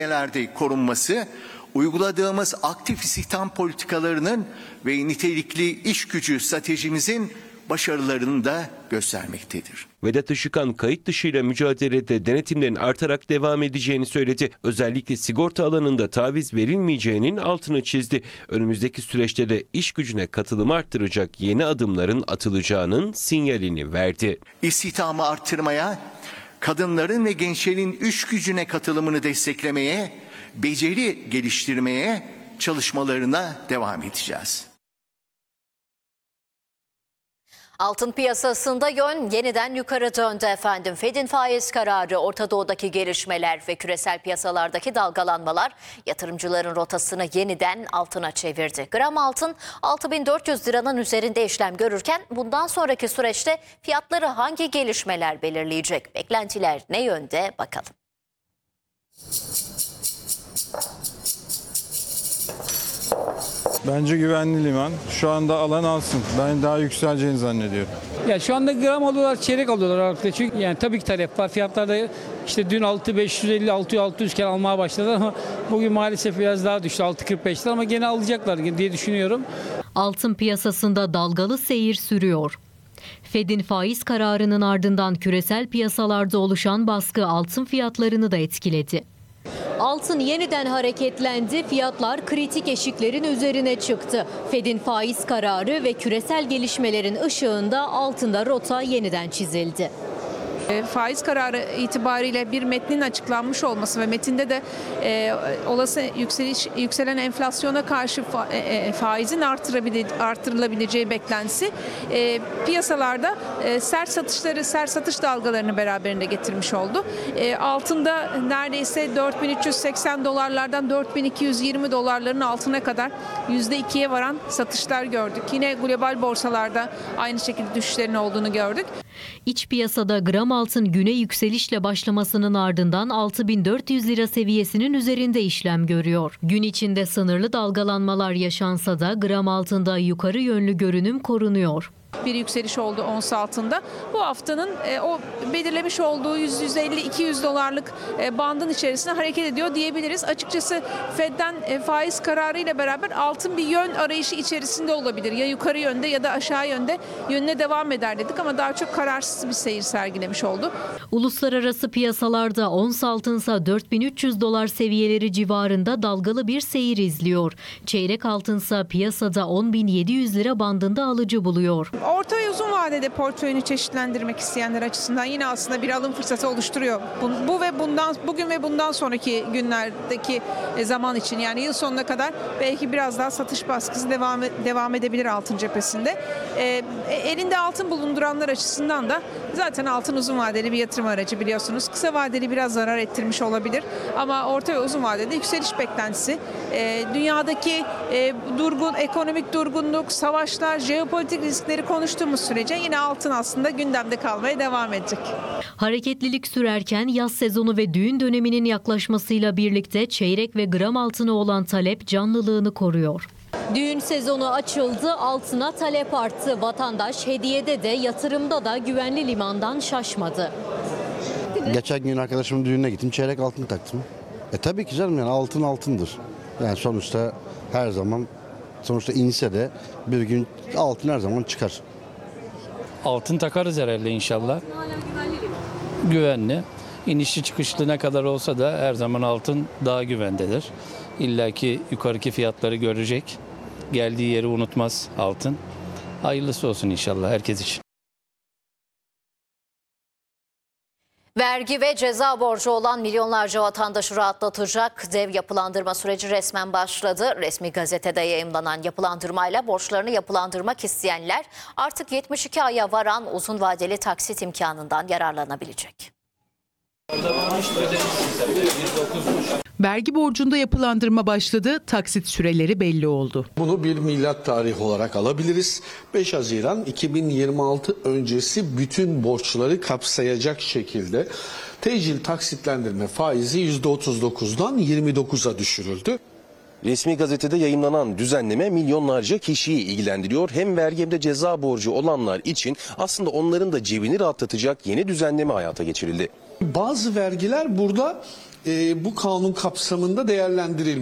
korunması, uyguladığımız aktif istihdam politikalarının ve nitelikli iş gücü stratejimizin başarılarını da göstermektedir. Vedat Işıkhan kayıt dışıyla mücadelede denetimlerin artarak devam edeceğini söyledi. Özellikle sigorta alanında taviz verilmeyeceğinin altını çizdi. Önümüzdeki süreçte de iş gücüne katılımı arttıracak yeni adımların atılacağının sinyalini verdi. İstihdamı arttırmaya, kadınların ve gençlerin iş gücüne katılımını desteklemeye, beceri geliştirmeye çalışmalarına devam edeceğiz. Altın piyasasında yön yeniden yukarı döndü efendim. Fed'in faiz kararı, Orta Doğu'daki gelişmeler ve küresel piyasalardaki dalgalanmalar yatırımcıların rotasını yeniden altına çevirdi. Gram altın 6.400 liranın üzerinde işlem görürken bundan sonraki süreçte fiyatları hangi gelişmeler belirleyecek? Beklentiler ne yönde bakalım. Bence güvenli liman. Şu anda alan alsın. Ben daha yükseleceğini zannediyorum. Ya şu anda gram alıyorlar, çeyrek alıyorlar artık. Çünkü yani tabii ki talep var. Fiyatlarda işte dün 6.550, 600 kere almaya başladılar ama bugün maalesef biraz daha düştü. 6.45'ler ama gene alacaklar diye düşünüyorum. Altın piyasasında dalgalı seyir sürüyor. Fed'in faiz kararının ardından küresel piyasalarda oluşan baskı altın fiyatlarını da etkiledi. Altın yeniden hareketlendi, fiyatlar kritik eşiklerin üzerine çıktı. Fed'in faiz kararı ve küresel gelişmelerin ışığında altında rota yeniden çizildi. Faiz kararı itibariyle bir metnin açıklanmış olması ve metinde de olası yükselen enflasyona karşı faizin artırılabileceği beklentisi piyasalarda sert satış dalgalarını beraberinde getirmiş oldu. Altında neredeyse 4.380 dolarlardan 4.220 dolarların altına kadar %2'ye varan satışlar gördük. Yine global borsalarda aynı şekilde düşüşlerin olduğunu gördük. İç piyasada gram altın güne yükselişle başlamasının ardından 6.400 lira seviyesinin üzerinde işlem görüyor. Gün içinde sınırlı dalgalanmalar yaşansa da gram altında yukarı yönlü görünüm korunuyor. Bir yükseliş oldu ons altında. Bu haftanın o belirlemiş olduğu 150-200 dolarlık bandın içerisinde hareket ediyor diyebiliriz. Açıkçası Fed'den faiz kararı ile beraber altın bir yön arayışı içerisinde olabilir. Ya yukarı yönde ya da aşağı yönde yönüne devam eder dedik ama daha çok kararsız bir seyir sergilemiş oldu. Uluslararası piyasalarda ons altınsa 4.300 dolar seviyeleri civarında dalgalı bir seyir izliyor. Çeyrek altınsa piyasada 10.700 lira bandında alıcı buluyor. Orta ve uzun vadede portföyünü çeşitlendirmek isteyenler açısından yine aslında bir alım fırsatı oluşturuyor. Bugün ve bundan sonraki günlerdeki zaman için, yani yıl sonuna kadar belki biraz daha satış baskısı devam edebilir altın cephesinde. Elinde altın bulunduranlar açısından da zaten altın uzun vadeli bir yatırım aracı biliyorsunuz. Kısa vadeli biraz zarar ettirmiş olabilir ama orta ve uzun vadede yükseliş beklentisi. Dünyadaki ekonomik durgunluk, savaşlar, jeopolitik riskleri konuştuğumuz sürece yine altın aslında gündemde kalmaya devam edecek. Hareketlilik sürerken yaz sezonu ve düğün döneminin yaklaşmasıyla birlikte çeyrek ve gram altına olan talep canlılığını koruyor. Düğün sezonu açıldı, altına talep arttı. Vatandaş hediyede de yatırımda da güvenli limandan şaşmadı. Geçen gün arkadaşımın düğününe gittim, çeyrek altın taktım. Tabii ki canım, yani altın altındır. Yani sonuçta her zaman, inse de bir gün altın her zaman çıkar. Altın takarız herhalde inşallah. Güvenli. İnişli çıkışlı ne kadar olsa da her zaman altın daha güvendedir. İlla ki yukarıki fiyatları görecek. Geldiği yeri unutmaz altın. Hayırlısı olsun inşallah herkes için. Vergi ve ceza borcu olan milyonlarca vatandaşı rahatlatacak dev yapılandırma süreci resmen başladı. Resmi gazetede yayımlanan yapılandırmayla borçlarını yapılandırmak isteyenler artık 72 aya varan uzun vadeli taksit imkanından yararlanabilecek. Vergi borcunda yapılandırma başladı, taksit süreleri belli oldu. Bunu bir milat tarihi olarak alabiliriz. 5 Haziran 2026 öncesi bütün borçları kapsayacak şekilde tecil taksitlendirme faizi %39'dan 29'a düşürüldü. Resmi gazetede yayımlanan düzenleme milyonlarca kişiyi ilgilendiriyor. Hem vergi hem de ceza borcu olanlar için aslında onların da cebini rahatlatacak yeni düzenleme hayata geçirildi. Bazı vergiler burada bu kanun kapsamında değerlendirilmiyor.